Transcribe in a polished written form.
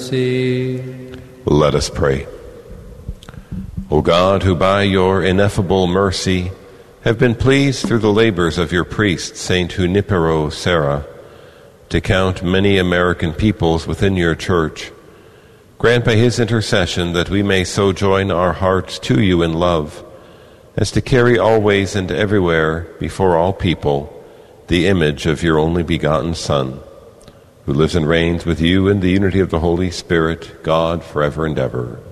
Let us pray. O God, who by your ineffable mercy have been pleased through the labors of your priest, Saint Junipero Serra, to count many American peoples within your church, grant by his intercession that we may so join our hearts to you in love as to carry always and everywhere before all people the image of your only begotten Son, who lives and reigns with you in the unity of the Holy Spirit, God, forever and ever.